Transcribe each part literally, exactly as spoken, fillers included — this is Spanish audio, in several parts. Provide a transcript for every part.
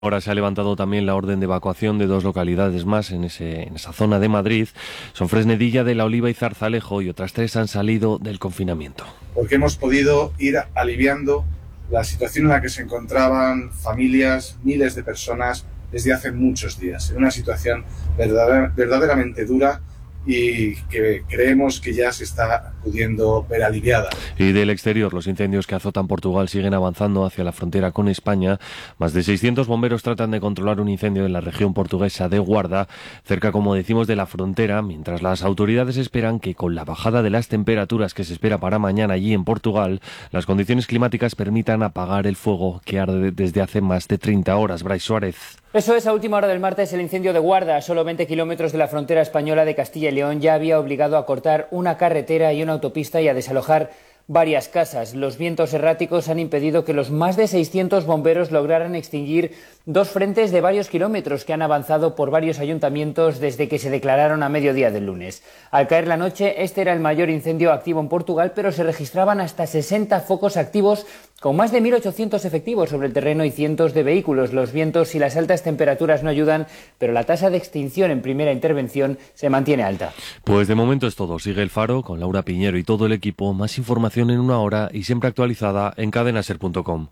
Ahora se ha levantado también la orden de evacuación de dos localidades más en, ese, en esa zona de Madrid. Son Fresnedilla de la Oliva y Zarzalejo, y otras tres han salido del confinamiento. Porque hemos podido ir aliviando la situación en la que se encontraban familias, miles de personas desde hace muchos días, en una situación verdader, verdaderamente dura y que creemos que ya se está pudiendo ver aliviada. Y del exterior, los incendios que azotan Portugal siguen avanzando hacia la frontera con España. Más de seiscientos bomberos tratan de controlar un incendio en la región portuguesa de Guarda, cerca, como decimos, de la frontera, mientras las autoridades esperan que, con la bajada de las temperaturas que se espera para mañana allí en Portugal, las condiciones climáticas permitan apagar el fuego que arde desde hace más de treinta horas. Brais Suárez. Eso es, a última hora del martes, el incendio de Guarda, a solo veinte kilómetros de la frontera española de Castilla y León, ya había obligado a cortar una carretera y una autopista y a desalojar varias casas. Los vientos erráticos han impedido que los más de seiscientos bomberos lograran extinguir dos frentes de varios kilómetros que han avanzado por varios ayuntamientos desde que se declararon a mediodía del lunes. Al caer la noche, este era el mayor incendio activo en Portugal, pero se registraban hasta sesenta focos activos con más de mil ochocientos efectivos sobre el terreno y cientos de vehículos. Los vientos y las altas temperaturas no ayudan, pero la tasa de extinción en primera intervención se mantiene alta. Pues de momento es todo. Sigue El Faro con Laura Piñero y todo el equipo. Más información en una hora y siempre actualizada en cadena ser punto com.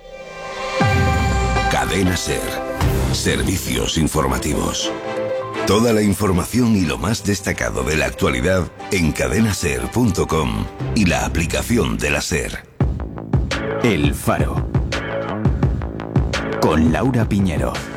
Cadena Ser. Servicios informativos. Toda la información y lo más destacado de la actualidad en cadena ser punto com y la aplicación de la Ser. El Faro. Con Laura Piñero.